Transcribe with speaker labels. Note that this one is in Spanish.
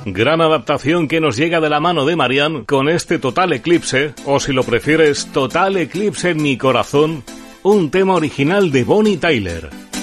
Speaker 1: Gran adaptación que nos llega de la mano de Marianne con este Total Eclipse, o si lo prefieres, Total Eclipse en mi corazón, un tema original de Bonnie Tyler.